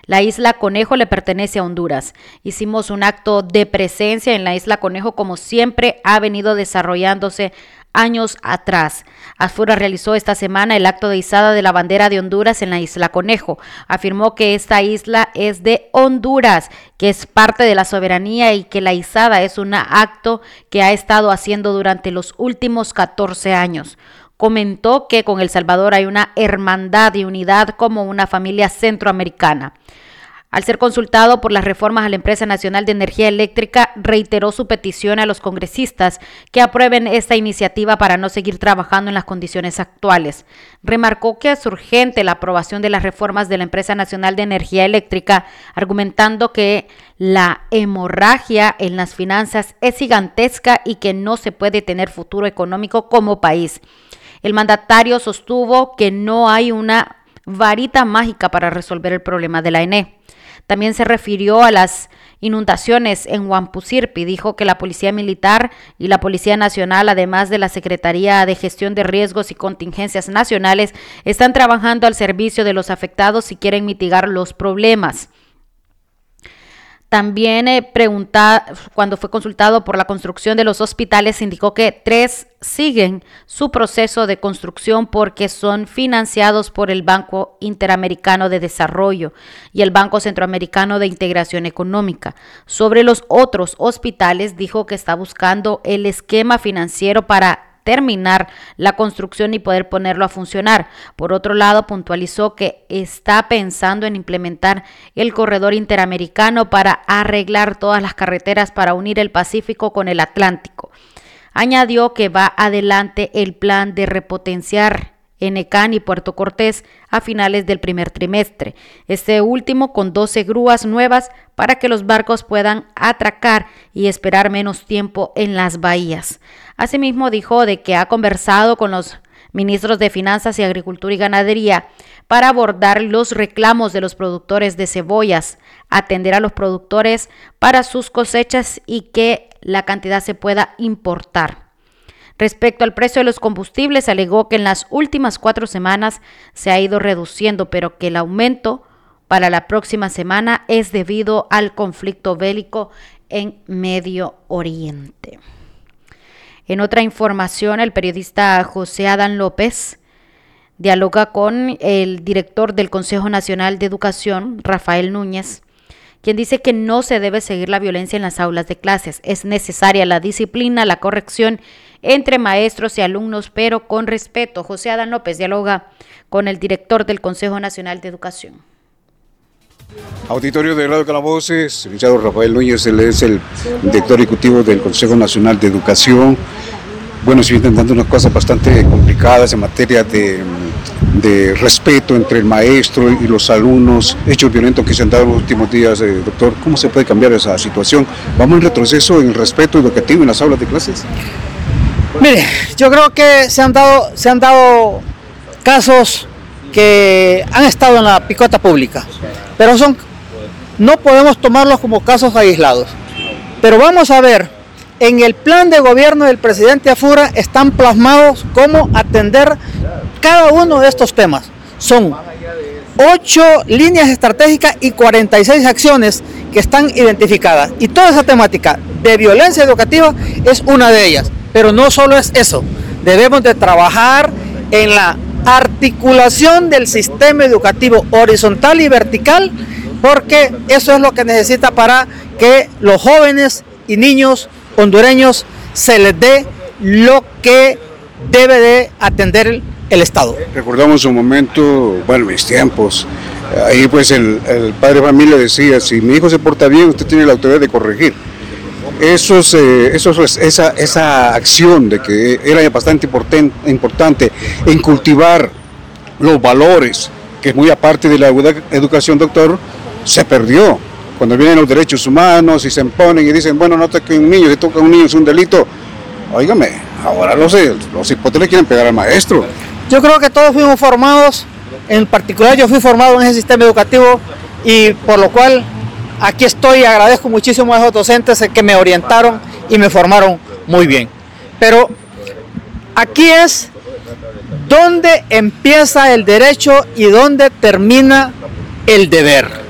La isla Conejo le pertenece a Honduras. Hicimos un acto de presencia en la isla Conejo como siempre ha venido desarrollándose años atrás. AFURA realizó esta semana el acto de izada de la bandera de Honduras en la isla Conejo. Afirmó que esta isla es de Honduras, que es parte de la soberanía y que la izada es un acto que ha estado haciendo durante los últimos 14 años. Comentó que con El Salvador hay una hermandad y unidad como una familia centroamericana. Al ser consultado por las reformas a la Empresa Nacional de Energía Eléctrica, reiteró su petición a los congresistas que aprueben esta iniciativa para no seguir trabajando en las condiciones actuales. Remarcó que es urgente la aprobación de las reformas de la Empresa Nacional de Energía Eléctrica, argumentando que la hemorragia en las finanzas es gigantesca y que no se puede tener futuro económico como país. El mandatario sostuvo que no hay una varita mágica para resolver el problema de la ENE. También se refirió a las inundaciones en Huampusirpi. Dijo que la Policía Militar y la Policía Nacional, además de la Secretaría de Gestión de Riesgos y Contingencias Nacionales, están trabajando al servicio de los afectados si quieren mitigar los problemas. También cuando fue consultado por la construcción de los hospitales, indicó que 3 siguen su proceso de construcción porque son financiados por el Banco Interamericano de Desarrollo y el Banco Centroamericano de Integración Económica. Sobre los otros hospitales, dijo que está buscando el esquema financiero para terminar la construcción y poder ponerlo a funcionar. Por otro lado, puntualizó que está pensando en implementar el corredor interamericano para arreglar todas las carreteras para unir el Pacífico con el Atlántico. Añadió que va adelante el plan de repotenciar Enecán y Puerto Cortés a finales del primer trimestre. Este último con 12 grúas nuevas para que los barcos puedan atracar y esperar menos tiempo en las bahías. Asimismo, dijo de que ha conversado con los ministros de Finanzas y Agricultura y Ganadería para abordar los reclamos de los productores de cebollas, atender a los productores para sus cosechas y que la cantidad se pueda importar. Respecto al precio de los combustibles, alegó que en las últimas 4 semanas se ha ido reduciendo, pero que el aumento para la próxima semana es debido al conflicto bélico en Medio Oriente. En otra información, el periodista José Adán López dialoga con el director del Consejo Nacional de Educación, Rafael Núñez, quien dice que no se debe seguir la violencia en las aulas de clases. Es necesaria la disciplina, la corrección entre maestros y alumnos, pero con respeto. José Adán López dialoga con el director del Consejo Nacional de Educación. Auditorio de Radio Calavoces, el licenciado Rafael Núñez, él es el director ejecutivo del Consejo Nacional de Educación. Bueno, estoy intentando unas cosas bastante complicadas en materia de respeto entre el maestro y los alumnos, hechos violentos que se han dado en los últimos días, doctor. ¿Cómo se puede cambiar esa situación? ¿Vamos en retroceso en el respeto educativo en las aulas de clases? Mire, yo creo que se han dado casos que han estado en la picota pública, pero no podemos tomarlos como casos aislados. Pero vamos a ver, en el plan de gobierno del presidente AFURA están plasmados cómo atender cada uno de estos temas. Son 8 líneas estratégicas y 46 acciones que están identificadas. Y toda esa temática de violencia educativa es una de ellas. Pero no solo es eso, debemos de trabajar en la articulación del sistema educativo horizontal y vertical, porque eso es lo que necesita para que los jóvenes y niños hondureños se les dé lo que debe de atender el Estado. Recordamos un momento, bueno, mis tiempos, ahí pues el padre de familia decía, si mi hijo se porta bien, usted tiene la autoridad de corregir. Esa acción de que era bastante importante en cultivar los valores, que es muy aparte de la educación, doctor, se perdió. Cuando vienen los derechos humanos y se imponen y dicen, bueno, no toque un niño, si toca a un niño es un delito. Óigame, ahora los hipótesis quieren pegar al maestro. Yo creo que todos fuimos formados, en particular yo fui formado en ese sistema educativo y por lo cual aquí estoy y agradezco muchísimo a esos docentes que me orientaron y me formaron muy bien. Pero aquí es donde empieza el derecho y donde termina el deber.